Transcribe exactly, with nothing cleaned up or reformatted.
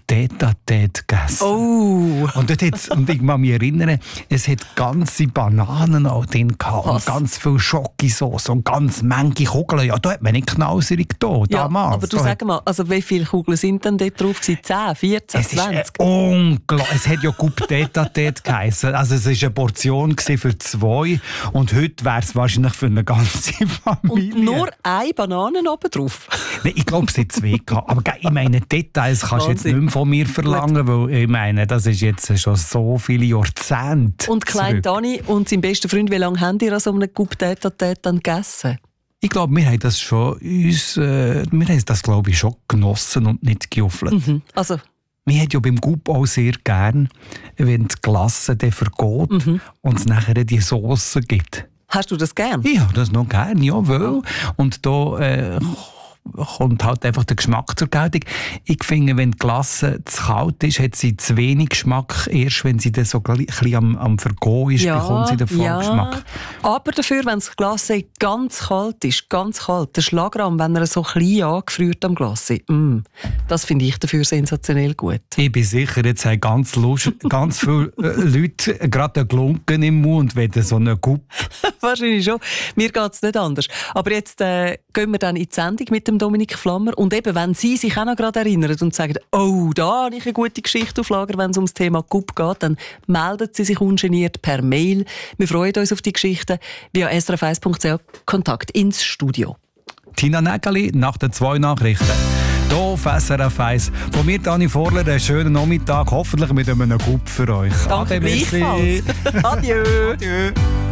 Tête-à-Tête gegessen. Oh! Und, dort hat's, und ich kann mich erinnern, es hat ganze Bananen auch drin gehabt und ganz viel Schokosauce und ganz Menge Kugeln. Ja, da hat man nicht knauserig da, Ja, damals. aber du da sag mal, also wie viele Kugeln sind denn dort drauf gewesen? zehn, vierzehn, es zwanzig? ist unglaublich. Es hat ja Coupe Tête-à-Tête geheissen. Also es war eine Portion für zwei und heute wäre es wahrscheinlich für eine ganze Familie. Und nur eine Banane oben drauf? Nein, ich glaube, es hat zwei gehabt. Aber ich meine, Details kannst du jetzt nicht mehr von mir verlangen, weil ich meine, das ist jetzt schon so viele Jahrzehnte Und Klein zurück. Dani und sein bester Freund, wie lange haben die an so einem Coupe Tête-à-Tête dann gegessen? Ich glaube, wir haben das schon uns, äh, wir haben das, glaube ich, schon genossen und nicht gejuffelt. Mhm. Also, Wir haben ja beim Coupe auch sehr gern, wenn die Glasse dann vergeht Mhm. und es nachher die Sauce gibt. hast du das gern? Ich habe das noch gern, jawohl. Und da äh, kommt halt einfach der Geschmack zur Geltung. Ich finde, wenn die Glasse zu kalt ist, hat sie zu wenig Geschmack. Erst wenn sie dann so ein bisschen am, am Vergehen ist, bekommt sie den vollen ja. Geschmack. Aber dafür, wenn das Glas ganz kalt ist, ganz kalt, der Schlagrahm, wenn er so klein angefriert am Glas, mm, das finde ich dafür sensationell gut. Ich bin sicher, jetzt haben ganz, Lust, ganz viele äh, Leute gerade einen Glunken im Mund, wenn so eine Coupe. Wahrscheinlich schon. Mir geht es nicht anders. Aber jetzt äh, gehen wir dann in die Sendung mit dem Dominik Flammer. Und eben, wenn Sie sich auch noch gerade erinnern und sagen, oh, da habe ich eine gute Geschichte auf Lager, wenn es ums Thema Coupe geht, dann melden Sie sich ungeniert per Mail. Wir freuen uns auf die Geschichten via s r f eins punkt c h Kontakt ins Studio. Tina Nägeli nach den zwei Nachrichten. Hier auf S R F eins. Von mir, Dani Vorler, einen schönen Nachmittag. Hoffentlich mit einem Coupe für euch. Danke Ade, merci. gleichfalls. Adieu. Adieu.